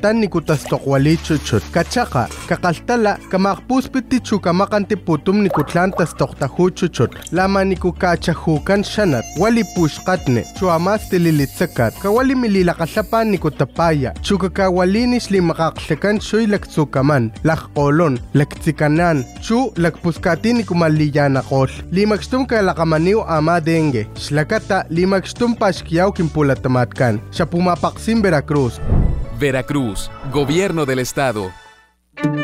Tatan nikutastokwali chuchut. Kachaka, kakaltala, kamakpuspiti chukamakanti putum nikutlan tastoktahu chuchut. Lama nikukachahukan shanat. Wali pushkatne. Chuamas tililitsakat. Kawali mililakasapan nikutapaya. Chukakawalinis limakaklekan shuy laktsukaman. Lakkolon, laktsikanan. Chu lakpuskati nikumalliyanakol. Limakstum kalakamaniw ama dengue. Shlakata limakstum pashkiyaw kimpulatamatkan. Siya pumapaksim Veracruz. Veracruz, Gobierno del Estado.